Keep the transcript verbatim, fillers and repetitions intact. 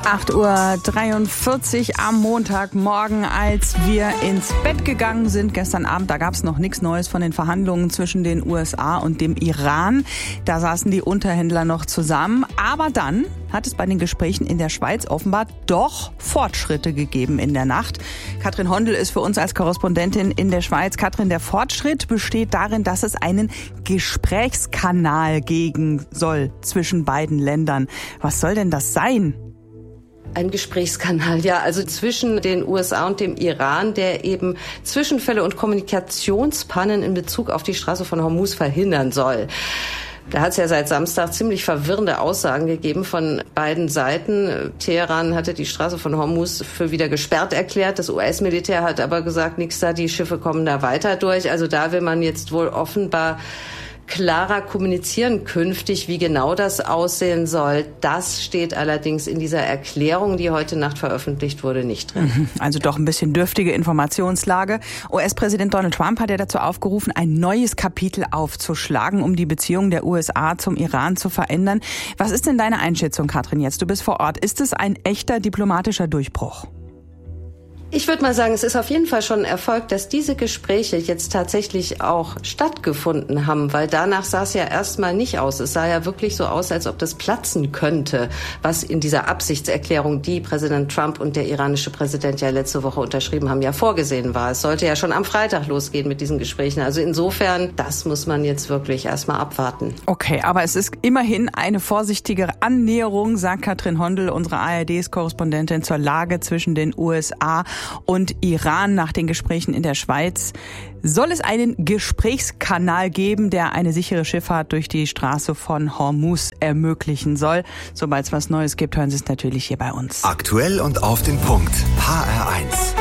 acht Uhr dreiundvierzig am Montagmorgen, als wir ins Bett gegangen sind. Gestern Abend, da gab es noch nichts Neues von den Verhandlungen zwischen den U S A und dem Iran. Da saßen die Unterhändler noch zusammen. Aber dann hat es bei den Gesprächen in der Schweiz offenbar doch Fortschritte gegeben in der Nacht. Katrin Hondel ist für uns als Korrespondentin in der Schweiz. Katrin, der Fortschritt besteht darin, dass es einen Gesprächskanal geben soll zwischen beiden Ländern. Was soll denn das sein? Ein Gesprächskanal, ja, also zwischen den U S A und dem Iran, der eben Zwischenfälle und Kommunikationspannen in Bezug auf die Straße von Hormuz verhindern soll. Da hat es ja seit Samstag ziemlich verwirrende Aussagen gegeben von beiden Seiten. Teheran hatte die Straße von Hormuz für wieder gesperrt erklärt. Das U S-Militär hat aber gesagt, nix da, die Schiffe kommen da weiter durch. Also da will man jetzt wohl offenbar klarer kommunizieren künftig, wie genau das aussehen soll. Das steht allerdings in dieser Erklärung, die heute Nacht veröffentlicht wurde, nicht drin. Also doch ein bisschen dürftige Informationslage. U S-Präsident Donald Trump hat ja dazu aufgerufen, ein neues Kapitel aufzuschlagen, um die Beziehungen der U S A zum Iran zu verändern. Was ist denn deine Einschätzung, Katrin, jetzt? Du bist vor Ort. Ist es ein echter diplomatischer Durchbruch? Ich würde mal sagen, es ist auf jeden Fall schon ein Erfolg, dass diese Gespräche jetzt tatsächlich auch stattgefunden haben, weil danach sah es ja erstmal nicht aus. Es sah ja wirklich so aus, als ob das platzen könnte, was in dieser Absichtserklärung, die Präsident Trump und der iranische Präsident ja letzte Woche unterschrieben haben, ja vorgesehen war. Es sollte ja schon am Freitag losgehen mit diesen Gesprächen. Also insofern, das muss man jetzt wirklich erstmal abwarten. Okay, aber es ist immerhin eine vorsichtige Annäherung, sagt Katrin Hondel, unsere A R D-Korrespondentin zur Lage zwischen den U S A und Iran nach den Gesprächen in der Schweiz. Soll es einen Gesprächskanal geben, der eine sichere Schifffahrt durch die Straße von Hormuz ermöglichen soll? Sobald es was Neues gibt, hören Sie es natürlich hier bei uns. Aktuell und auf den Punkt. H R eins.